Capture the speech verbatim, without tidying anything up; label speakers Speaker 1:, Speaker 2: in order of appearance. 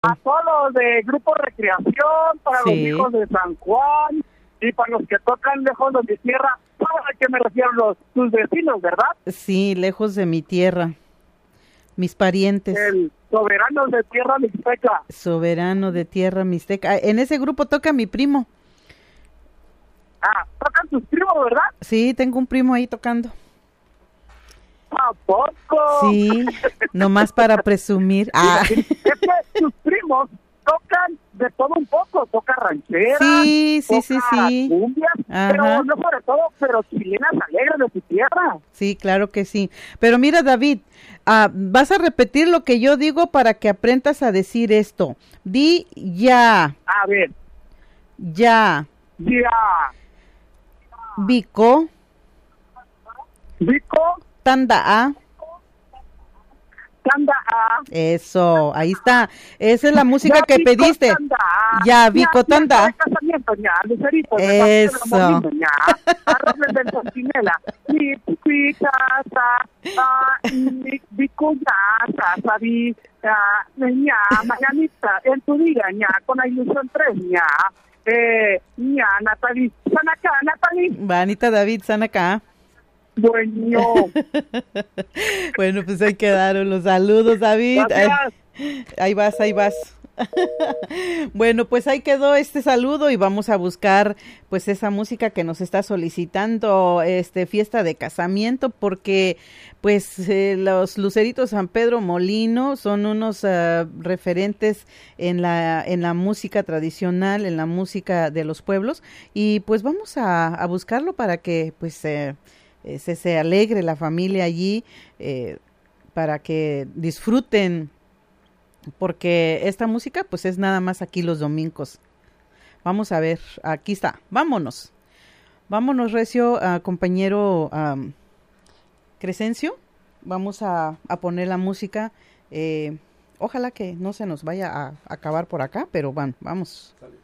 Speaker 1: A todos los de Grupo Recreación, para sí. los hijos de San Juan y para los que tocan lejos de mi tierra. ¿A qué me refiero? Los, tus vecinos, ¿verdad?
Speaker 2: Sí, lejos de mi tierra. Mis parientes.
Speaker 1: El soberano de tierra mixteca.
Speaker 2: Soberano de tierra mixteca. En ese grupo toca mi primo.
Speaker 1: Ah, tocan tus primos, ¿verdad?
Speaker 2: Sí, tengo un primo ahí tocando.
Speaker 1: ¿A poco?
Speaker 2: Sí, nomás para presumir. Ah.
Speaker 1: Es que tus primos tocan de todo un poco, toca rancheras,
Speaker 2: sí, sí,
Speaker 1: toca
Speaker 2: sí, sí.
Speaker 1: cumbias, pero no sobre todo, pero chilenas alegres de tu tierra.
Speaker 2: Sí, claro que sí. Pero mira, David, uh, vas a repetir lo que yo digo para que aprendas a decir esto. Di ya.
Speaker 1: A ver.
Speaker 2: Ya.
Speaker 1: Ya.
Speaker 2: Vico.
Speaker 1: Vico.
Speaker 2: Tanda a.
Speaker 1: Tanda a.
Speaker 2: Eso, ahí está. Esa es la música ya, que Vico pediste. Tanda. Ya, Vico Tanda. Eso.
Speaker 1: Arrobles del Centinela. Mi casa, Vico ya, sabí, ña, mañanita, en tu día, ña, con la ilusión tres, ña. Eh, ña, Natalie, Sanacá, Natalie.
Speaker 2: Vanita David, Sanacá.
Speaker 1: Bueno.
Speaker 2: Bueno, pues ahí quedaron los saludos, David. Ahí, ahí vas, ahí vas. Bueno, pues ahí quedó este saludo y vamos a buscar pues esa música que nos está solicitando este fiesta de casamiento, porque pues eh, los Luceritos San Pedro Molino son unos uh, referentes en la en la música tradicional, en la música de los pueblos, y pues vamos a, a buscarlo para que pues eh, se, se alegre la familia allí, eh, para que disfruten, porque esta música pues es nada más aquí los domingos. Vamos a ver, aquí está, vámonos, vámonos Recio, uh, compañero um, Crescencio, vamos a, a poner la música, eh, ojalá que no se nos vaya a, a acabar por acá, pero van, vamos. Sale.